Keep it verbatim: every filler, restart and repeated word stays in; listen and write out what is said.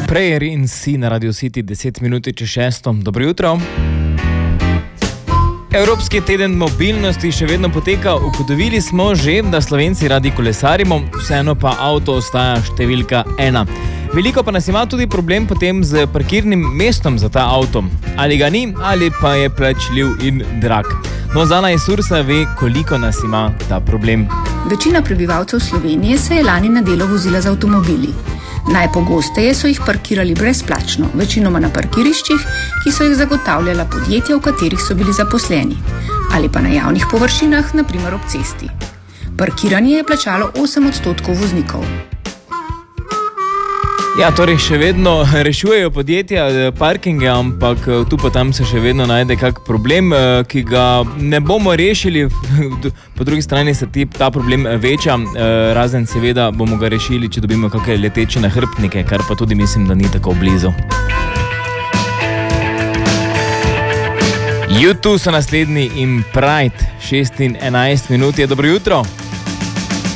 Prayer in Si na Radio City, deset minut čez šesto. Dobro jutro. Evropski teden mobilnosti še vedno poteka. Ugotovili smo že, da Slovenci radi kolesarimo, vseeno pa avto ostaja številka ena. Veliko pa nas ima tudi problem potem z parkirnim mestom za ta avto. Ali ga ni, ali pa je plačljiv in drag. No, Zana iz Sursa ve, koliko nas ima ta problem. Večina prebivalcev Slovenije se je lani na delo vozila z avtomobili. Najpogosteje so jih parkirali brezplačno, večinoma na parkiriščih, ki so jih zagotavljala podjetja, v katerih so bili zaposleni, ali pa na javnih površinah, na primer ob cesti. Parkiranje je plačalo osem odstotkov voznikov. Ja, torej še vedno rešujejo podjetja parkinge, ampak tu pa tam se še vedno najde kak problem, ki ga ne bomo rešili. Po drugi strani se ti, ta problem veča, razen seveda bomo ga rešili, če dobimo kakšne leteče nahrbtnike, kar pa tudi mislim, da ni tako blizu. YouTube so naslednji in Pride, šest in enajst minut je. Dobro jutro.